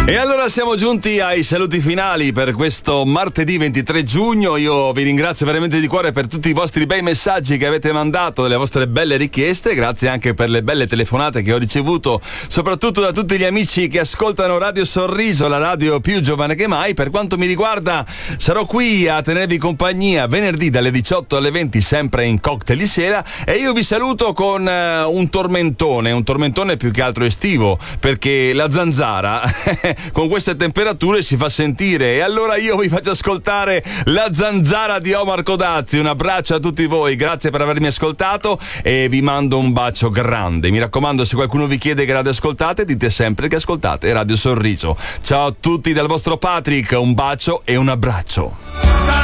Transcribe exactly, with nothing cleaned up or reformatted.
E allora siamo giunti ai saluti finali per questo martedì ventitré giugno. Io vi ringrazio veramente di cuore per tutti i vostri bei messaggi che avete mandato, le vostre belle richieste. Grazie anche per le belle telefonate che ho ricevuto, soprattutto da tutti gli amici che ascoltano Radio Sorriso, la radio più giovane che mai. Per quanto mi riguarda, sarò qui a tenervi compagnia venerdì dalle diciotto alle venti, sempre in Cocktail di Sera, e io vi saluto con uh, un tormentone, un tormentone più che altro estivo, perché la zanzara con queste temperature si fa sentire. E allora io vi faccio ascoltare La zanzara di Omar Codazzi. Un abbraccio a tutti voi, grazie per avermi ascoltato e vi mando un bacio grande. Mi raccomando, se qualcuno vi chiede che radio ascoltate, dite sempre che ascoltate Radio Sorriso. Ciao a tutti dal vostro Patrick, un bacio e un abbraccio.